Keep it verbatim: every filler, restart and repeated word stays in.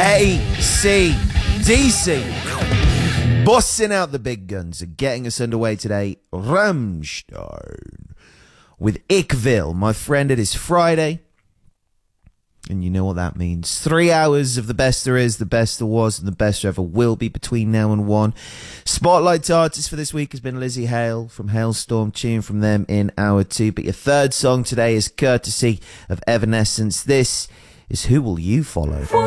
A C D C. Busting out the big guns and getting us underway today. Rammstein with Ickville. My friend, it is Friday. And you know what that means. Three hours of the best there is, the best there was, and the best there ever will be between now and one. Spotlight artist for this week has been Lizzie Hale from Hailstorm, tune from them in hour two. But your third song today is courtesy of Evanescence. This is Who Will You Follow?